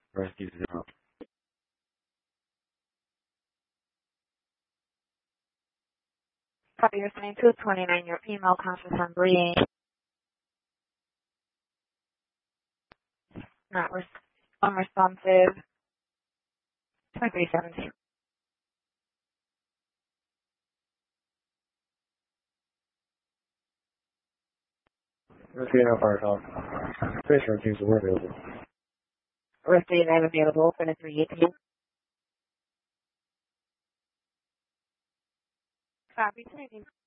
Rescue 0. Copy, you're sending 229, your email conference on Bree. Not unresponsive. 2317. Rescue no fire talk. Fisher and teams were available. Rescue 9 available for the 318. Copy, 219.